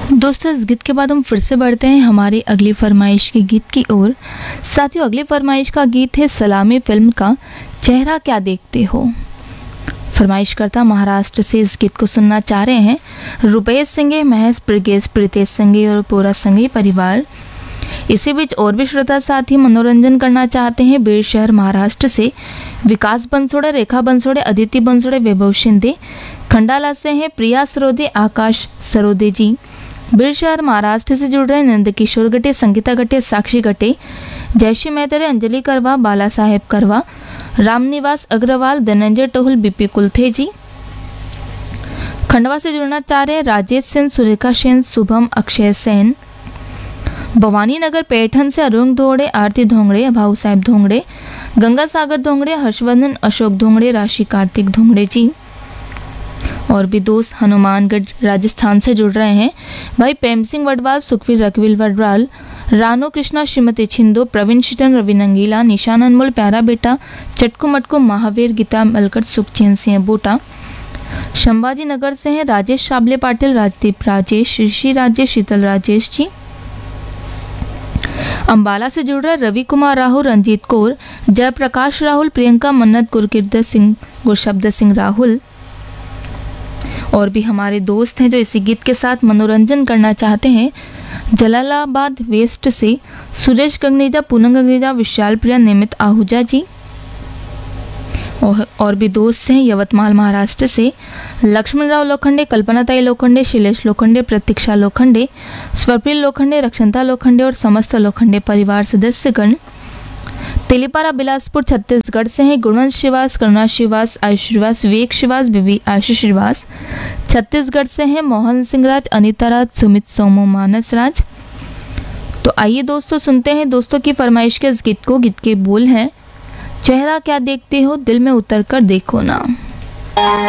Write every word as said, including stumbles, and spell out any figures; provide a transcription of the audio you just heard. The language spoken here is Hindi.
दोस्तों, इस गीत के बाद हम फिर से बढ़ते हैं हमारी अगली फरमाइश के गीत की ओर। साथियों, अगली फरमाइश का गीत है सलामी फिल्म का चेहरा क्या देखते हो। फरमाइश करता महाराष्ट्र से इस गीत को सुनना चाह रहे हैं रुपेश सिंह, महेश प्रिगेश, प्रीतेश सिंह और पूरा संघी परिवार। इसी बीच और भी श्रोता साथी मनोरंजन करना चाहते हैं बीड़ शहर महाराष्ट्र से विकास बंसोड़े, रेखा बंसोड़े, अदिति बंसोड़े, वैभव शिंदे। खंडाला से हैं प्रिया सरोदे, आकाश सरोदे जी। बीड़ शहर महाराष्ट्र से जुड़ रहे नंद किशोर गटे, संगीता गटे, साक्षी गटे, जयश्री मेहतरे, अंजलि करवा, बाला साहेब करवा, रामनिवास अग्रवाल, धनंजय टोहल, बीपी कुलथे जी। खंडवा से जुड़ना चाह रहे हैं राजेश सेन, सुरेखा सेन, शुभम, अक्षय सेन। भवानी नगर पैठन से अरुण धोंगड़े, आरती धोंगड़े, भाऊ साहेब धोंगड़े, गंगा सागर धोंगड़े, हर्षवर्धन, अशोक धोंगड़े, राशि कार्तिक धोंगड़े जी। और भी दोस्त हनुमानगढ़ राजस्थान से जुड़ रहे हैं भाई प्रेम सिंह वडवाल, सुखवीर रघुवीर वडवाल, रानो कृष्णा, श्रीमती छिंदो, प्रवीण शिटन, रवि नंगीला, निशान अनमोल, प्यारा बेटा, चटकू मटकू, महावीर, गीता मलकर, सुखचैन सिंह बूटा। संभाजी नगर से हैं राजेश शाबले पाटिल, राजदीप राजेश, ऋषि राजेश, शीतल राजेश जी। अंबाला से जुड़ रहे रवि कुमार राहुल, रंजीत कौर, जयप्रकाश राहुल, प्रियंका मन्नत, गुरकीर्त सिंह, गुरशब्द सिंह राहुल। और भी हमारे दोस्त हैं जो इसी गीत के साथ मनोरंजन करना चाहते हैं जलालाबाद वेस्ट से सुरेश गंगनीजा, पूनम गंगनीजा, विशाल प्रिया, निमित आहूजा जी। और, और भी दोस्त हैं यवतमाल महाराष्ट्र से लक्ष्मण राव लोखंडे, कल्पनाताई लोखंडे, शिलेश लोखंडे, प्रतीक्षा लोखंडे, स्वप्निल लोखंडे, रक्षंता लोखंडे और समस्त लोखंडे परिवार सदस्यगण। तेलीपारा बिलासपुर छत्तीसगढ़ से हैं गुणवंश श्रीवास, करुणा श्रीवास, आयुष श्रीवास, विवेक श्रीवास, बीवी आयुष श्रीवास। छत्तीसगढ़ से हैं मोहन सिंह राज, अनिता राज, सुमित सोमो, मानस राज। तो आइए दोस्तों सुनते हैं दोस्तों की फरमाइश के इस गीत को। गीत के बोल हैं चेहरा क्या देखते हो, दिल में उतर कर देखो ना।